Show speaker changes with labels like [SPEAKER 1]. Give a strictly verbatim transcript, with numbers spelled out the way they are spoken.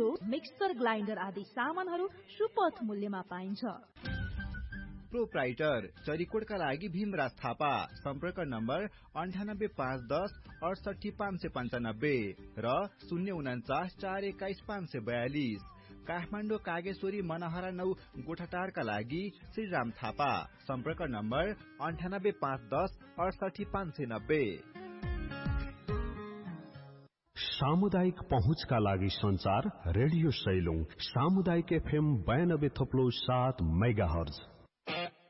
[SPEAKER 1] चुलो, mixer grinder आदि सामानहरू सुपथ मूल्यमा पाइन्छ।
[SPEAKER 2] प्रोप्राइटर चरिकोटका लागि भीमराज थापा। सम्पर्क नम्बर अन्ठानब्बे पाँच दस अडसठी पाँच सय पन्चानब्बे र शून्य उन्चास चार एक्काइस पाँच सय बयालिस। काठमाडौँ कागेश्वरी मनहरा नौ गोठाटारका लागि श्रीराम थापा। सम्पर्क नम्बर अन्ठानब्बे पाँच दस अडसठी पाँच सय नब्बे।
[SPEAKER 3] सामुदायिक पहुँचका लागि संचार रेडियो सैलुङ सामुदायिक एफएम बयानब्बे थप्लो सात मेगा हर्ज।